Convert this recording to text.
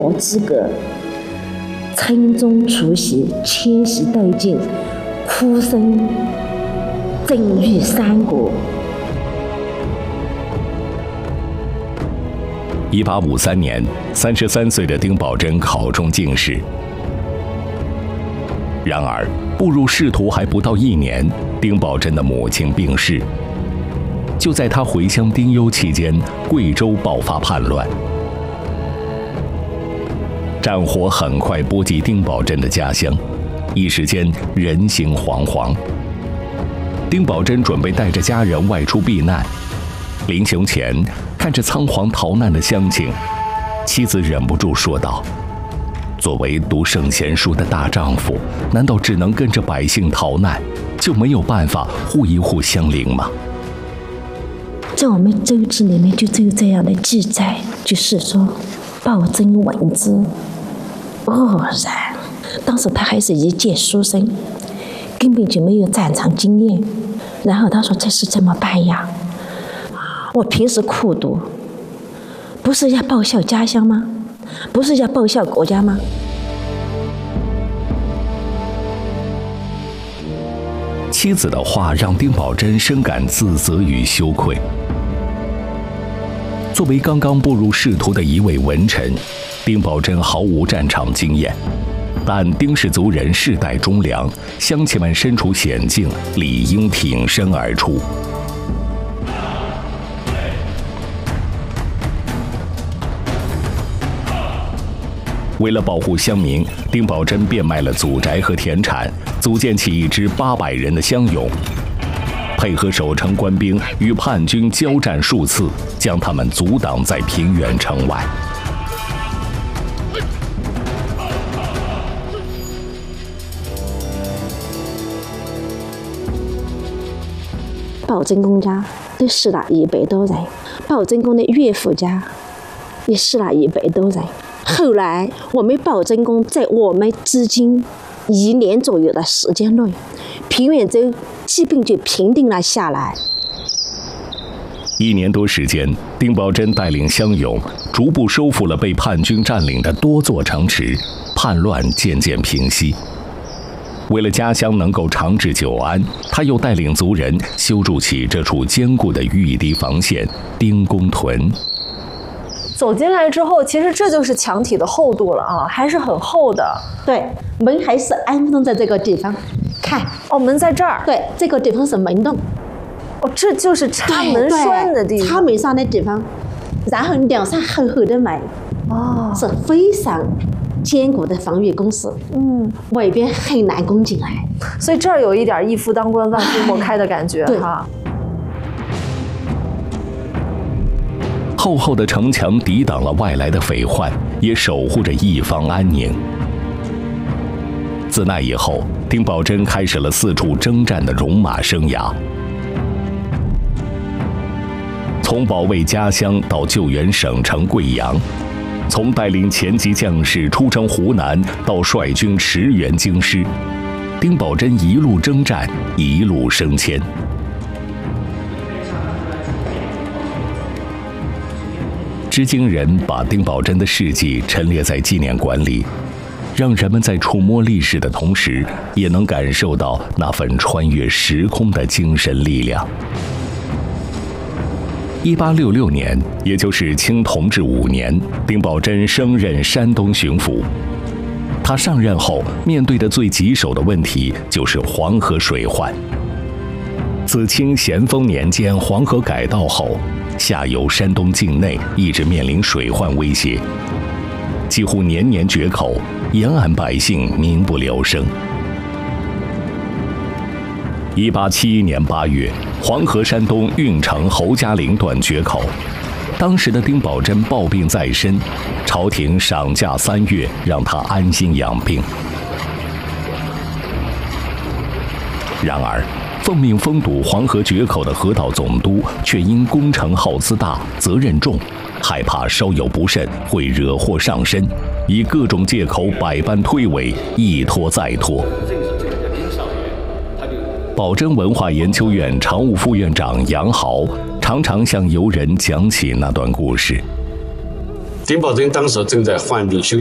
我资格，村中除夕，迁徙殆尽，哭声震愈三国。 1853年，33岁的丁宝桢考中进士。然而，步入仕途还不到1年，丁宝桢的母亲病逝。就在他回乡丁忧期间，贵州爆发叛乱。战火很快波及丁宝桢的家乡，一时间人心惶惶。丁宝桢准备带着家人外出避难，临行前看着仓皇逃难的乡亲，妻子忍不住说道：“作为读圣贤书的大丈夫，难道只能跟着百姓逃难，就没有办法护一护乡邻吗？” 在我们周记里面就只有这样的记载，就是说宝桢闻之愕然。当时他还是一介书生，根本就没有战场经验。然后他说：“这是怎么办呀？我平时苦读，不是要报效家乡吗？不是要报效国家吗？” 妻子的话让丁宝桢深感自责与羞愧。作为刚刚步入仕途的一位文臣，丁宝桢毫无战场经验，但丁氏族人世代忠良，乡亲们身处险境，理应挺身而出。为了保护乡民，丁宝桢变卖了祖宅和田产，组建起一支800人的乡勇，配合守城官兵与叛军交战数次，将他们阻挡在平原城外。 宝桢公家都死了100多人，宝桢公的岳父家也死了100多人。后来我们宝桢公在我们至今1年左右的时间内，平原州基本就平定了下来。 1年多时间，丁宝桢带领乡勇逐步收复了被叛军占领的多座城池，叛乱渐渐平息。为了家乡能够长治久安，他又带领族人修筑起这处坚固的御敌防线——丁公屯。 走进来之后，其实这就是墙体的厚度了啊，还是很厚的。 对，门还是安放在这个地方。看， 哦，门在这儿。 对，这个地方是门洞。 哦，这就是插门栓的地方。 插门栓的地方，然后两扇厚厚的门， 哦， 是非常坚固的防御工事。外边很难攻进来， 所以这儿有一点一夫当关万夫莫开的感觉哈。 厚厚的城墙抵挡了外来的匪患，也守护着一方安宁。自那以后，丁宝桢开始了四处征战的戎马生涯。从保卫家乡到救援省城贵阳，从带领前级将士出征湖南到率军驰援京师，丁宝桢一路征战，一路升迁。知京人把丁宝桢的事迹陈列在纪念馆里，让人们在触摸历史的同时，也能感受到那份穿越时空的精神力量。1866年，也就是清同治5年，丁宝桢升任山东巡抚。他上任后，面对的最棘手的问题就是黄河水患。自清咸丰年间黄河改道后，下游山东境内一直面临水患威胁，几乎年年决口，沿岸百姓民不聊生。1871年8月，黄河山东运城侯家岭段决口，当时的丁宝桢抱病在身，朝廷赏假3月，让他安心养病。然而，奉命封堵黄河决口的河道总督却因工程耗资大、责任重，害怕稍有不慎会惹祸上身，以各种借口百般推诿，一拖再拖。宝桢文化研究院常务副院长杨豪常常向游人讲起那段故事。 丁宝桢当时正在患乳腺